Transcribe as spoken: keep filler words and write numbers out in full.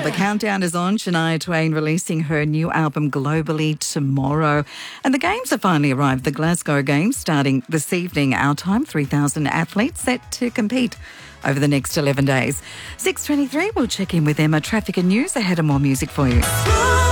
the countdown is on. Shania Twain releasing her new album globally tomorrow. And the games have finally arrived. The Glasgow Games starting this evening, our time. three thousand athletes set to compete over the next eleven days. six twenty-three, we'll check in with Emma. Traffic and news ahead of more music for you.